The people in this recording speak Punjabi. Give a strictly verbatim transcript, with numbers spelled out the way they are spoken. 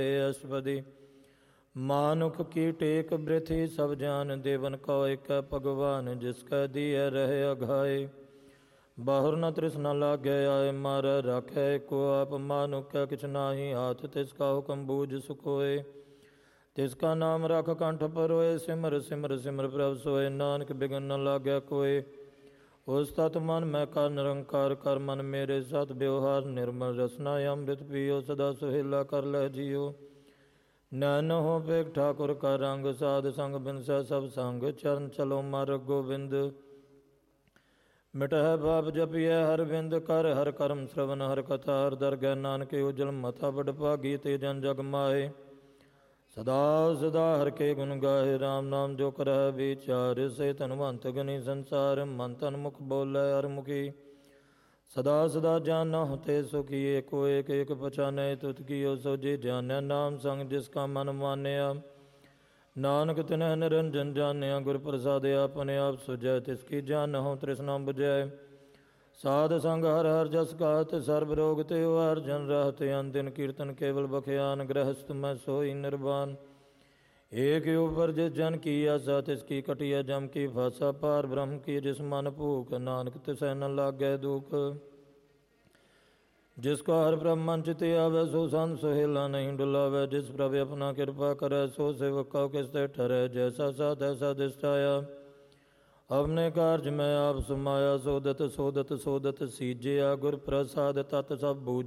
ਅਸਪਦੀ ਮਾਨੁਖ ਕੀ ਟੇਕ ਬ੍ਰਿਥੀ ਸਭ ਜਾਨ ਦੇਵਨ ਕਉ ਏਕੈ ਭਗਵਾਨ ਜਿਸ ਕੈ ਦੀਐ ਰਹਿ ਅਘਾਏ ਬਾਹੁਰ ਨ ਤ੍ਰਿਸ਼ਨਾ ਲਾਗੈ ਆਏ ਮਾਰੈ ਰਾਖੈ ਕੋ ਆਪ ਮਾਨੁਖ ਕੈ ਕਿਛ ਨਾਹੀ ਹਾਥ ਤਿਸ ਕਾ ਹੁਕਮ ਬੂਝ ਸੁਖੋਏ ਤਿਸ ਕਾ ਨਾਮ ਰਖ ਕੰਠ ਪਰੋਏ ਸਿਮਰ ਸਿਮਰ ਸਿਮਰ ਪ੍ਰਭ ਸੋਏ ਨਾਨਕ ਬਿਗਨ ਨ ਲਾਗੈ ਕੋਏ ਉਸ ਤਤ ਮਨ ਮੈਂ ਕਰ ਨਿਰੰਕਾਰ ਕਰ ਮਨ ਮੇਰੇ ਸਤ ਬਿਵਹਾਰ ਨਿਰਮਲ ਰਸਨਾ ਅੰਮ੍ਰਿਤ ਪੀਓ ਸਦਾ ਸੁਹੇਲਾ ਕਰ ਲੈ ਜੀਓ ਨੈਨ ਹੋ ਪੇਖ ਠਾਕੁਰ ਕਾ ਰੰਗ ਸਾਧ ਸੰਗ ਬਿਨਸੈ ਸਭ ਸੰਗ ਚਰਨ ਚਲੋ ਮਾਰ ਗੋਬਿੰਦ ਮਿਟਹਿ ਬਾਪ ਜਪੀਐ ਹਰ ਬਿੰਦ ਕਰ ਹਰ ਕਰਮ ਸ਼ਰਵਨ ਹਰ ਕਥਾ ਹਰ ਦਰਗਹਿ ਨਾਨਕੇ ਉਜਲ ਮਥਾ ਬੜ ਭਾਗੀ ਤੇ ਜਨ ਜਗ ਮਾਏ ਸਦਾ ਸਦਾ ਹਰ ਕੇ ਗੁਣ ਗਾਏ ਰਾਮ ਨਾਮ ਜੋ ਕਰਹਿ ਵਿਚਾਰ ਸੇ ਧਨਵੰਤ ਗਨੀ ਸੰਸਾਰ ਮਨ ਤਨ ਮੁਖ ਬੋਲੇ ਹਰ ਮੁਖੀ ਸਦਾ ਸਦਾ ਜਾਨਹੁ ਤੇ ਸੁਖੀ ਏਕੋ ਏਕ ਏਕ ਪਛਾਨੈ ਤੁਤ ਕੀਓ ਸੋ ਜੀ ਜਾਣੈ ਨਾਮ ਸੰਗ ਜਿਸ ਕਾ ਮਨ ਮਾਨਿਆ ਨਾਨਕ ਤਿਨਹਿ ਨਿਰੰਜਨ ਜਾਣਿਆ ਗੁਰ ਪ੍ਰਸਾਦ ਆਪਣੇ ਆਪ ਸੁਝੈ ਤਿਸ ਕੀ ਜਾਨਹੁ ਤ੍ਰਿਸ਼ਨਾ ਬੁਝੈ ਸਾਧ ਸੰਗ ਹਰ ਹਰ ਜਸ ਗਾਤ ਸਰਬ ਰੋਗ ਤੇ ਵਾਰ ਜਨ ਰਹਤ ਅੰਦਿਨ ਕੀਰਤਨ ਕੇਵਲ ਬਖਿਆਨ ਗ੍ਰਹਸਥ ਮੈਂ ਸੋਈ ਨਿਰਵਾਨ ਏਕ ਉਪਰ ਜਿਸ ਜਨ ਕੀ ਆਸਾ ਤਿਸ ਕੀ ਕਟਿਆ ਜਮ ਕੀ ਫਾਸਾ ਪਾਰ ਬ੍ਰਹਮ ਕੀ ਜਿਸ ਮਨ ਭੂਖ ਨਾਨਕ ਤਿਸੈ ਨ ਲਾਗੈ ਦੁਖ ਜਿਸ ਕਾ ਹਰ ਬ੍ਰਹਮਨ ਚਿਤੇ ਆਵੈ ਸੋ ਸੰਤ ਸੁਹੇਲਾ ਨਹੀਂ ਡੁਲਾਵੈ ਜਿਸ ਪ੍ਰਭ ਆਪਣਾ ਕਿਰਪਾ ਕਰੈ ਸੋ ਸੇਵਕ ਕਉ ਕਿਸ ਤੇ ਠਰੈ ਜੈਸਾ ਸਾ ਤੈਸਾ ਦਿਸਟਾਇਆ ਆਪਣੇ ਕਾਰਜ ਮੈਂ ਆਪ ਸਮਾਇਆ ਸੋਦਤ ਸੋਦਤ ਸੋਦਤ ਸੀਜਿਆ ਗੁਰ ਪ੍ਰਸਾਦ ਤਤ ਸਭ ਬੂਝ